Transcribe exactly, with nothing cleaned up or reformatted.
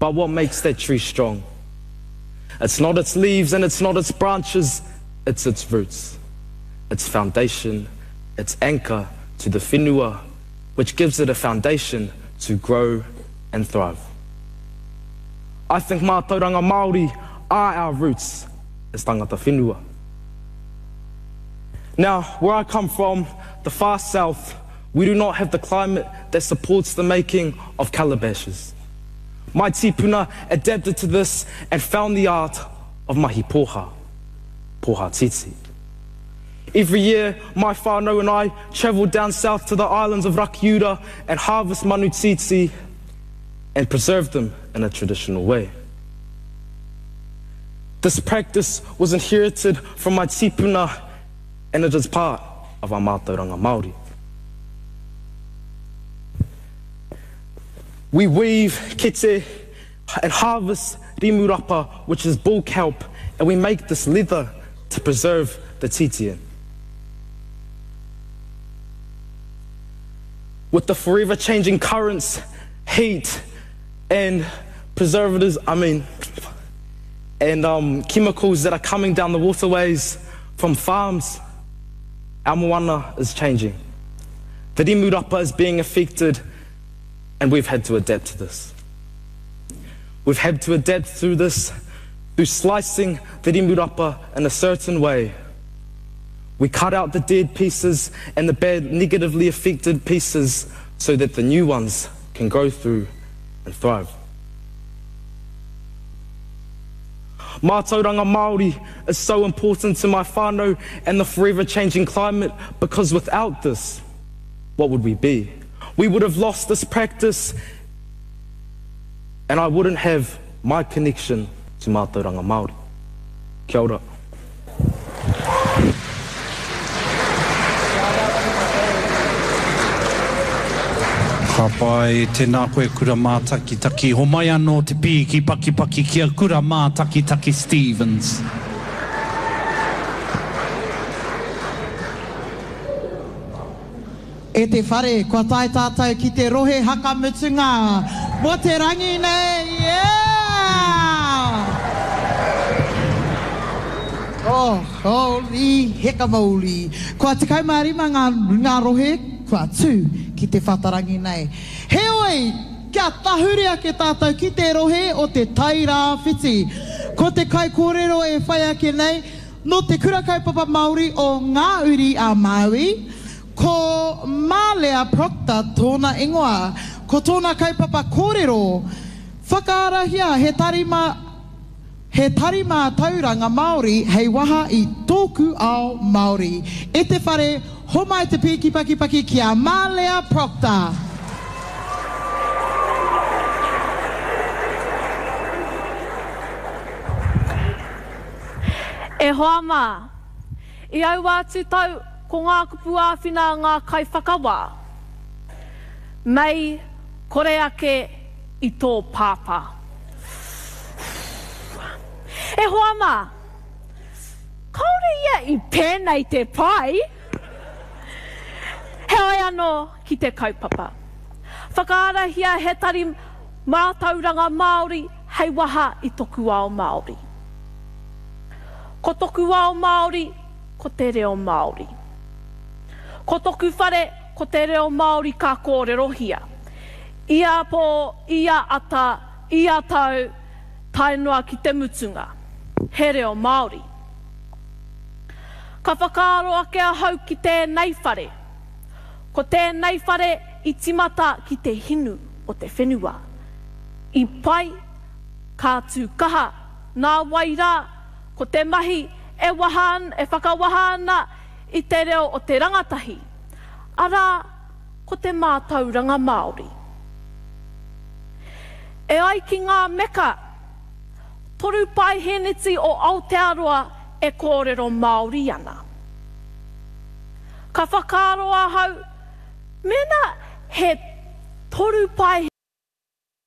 But what makes that tree strong? It's not its leaves and it's not its branches, it's its roots, its foundation, its anchor to the whenua, which gives it a foundation to grow and thrive. I think mātauranga Māori are our roots as tangata whenua. Now, where I come from, the far south, we do not have the climate that supports the making of calabashes. My tipuna adapted to this and found the art of mahi poha, poha titi. Every year, my whānau and I travel down south to the islands of Rakiura and harvest manu titi and preserve them in a traditional way. This practice was inherited from my tipuna and it is part of our mātauranga Māori. We weave kete and harvest rimurapa, which is bull kelp, and we make this leather to preserve the titian. With the forever changing currents, heat, and preservatives, I mean, and um, chemicals that are coming down the waterways from farms, our moana is changing. The rimurapa is being affected, and we've had to adapt to this. We've had to adapt through this, through slicing the rimurapa in a certain way. We cut out the dead pieces and the bad, negatively affected pieces so that the new ones can grow through and thrive. Mātauranga Māori is so important to my whānau and the forever changing climate, because without this, what would we be? We would have lost this practice and I wouldn't have my connection to Mātauranga Māori. Kia ora. Ka pai tēnā koe kura mātaki taki. Ho mai anō te pī ki paki paki kia kura mātaki taki Stevens. E te whare, kua tae tātou ki te rohe haka mutunga. Mo te rangi nei, yeah! Oh, holy hekamoly. Kua te kaumarima ngā, ngā rohe, kua tū ki te whatarangi nei. He oi, kia tahuria ke tātou ki te rohe o te taira whiti. Ko te kai kōrero e whai ake nei, no te kura kaupapa Māori o ngā uri a Māui, ko Mālea Proctor tōna ingoa, ko tōna kaupapa kōrero, whakaarahia he tarima, he tarima tauranga Māori hei waha i tōku ao Māori. E te whare, ho mai te piki paki paki kia Mālea Proctor. E hoa mā, i au atu tau ko ngā kupu āwhina ngā kai whakawā. Mei kore ake i tō pāpā. E hoa mā, kaore ia i pēnei te pai. He oi anō ki te kaupapa. Whakaarahia he tari mātauranga Māori hei waha i toku ao Māori. Ko toku ao Māori, ko te reo Māori. Ko toku whare, ko te reo Māori ka kōrerohia. Ia pō, ia ata, ia tau, tainua ki te mutunga. He reo Māori. Ka whakaaro ake a hau ki tēnei whare. Ko tēnei whare i timata ki te hinu o te whenua. I pai, ka tūkaha, nā wairā, ko te mahi e wahan, e whakawahana i te reo o te rangatahi. Arā, ko te mātauranga Māori. E ai ki ngā meka, toru pai heneti o Aotearoa e kōrero Māori ana. Ka whakaaroa hau, mena he toru pai